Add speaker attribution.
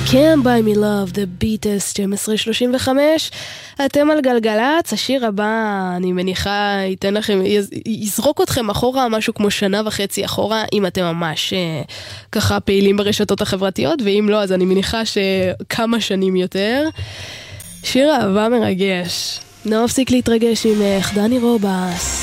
Speaker 1: Can't Buy Me Love, The Beatles, 12:35. אתם על גלגלץ. השיר הבא, אני מניחה, ייתן לכם, יזרוק אתכם אחורה, משהו כמו 1.5 שנה אחורה, אם אתם ממש ככה פעילים ברשתות החברתיות, ואם לא, אז אני מניחה שכמה שנים יותר. שיר אהבה מרגש. לא מפסיק להתרגש עם דני רובס.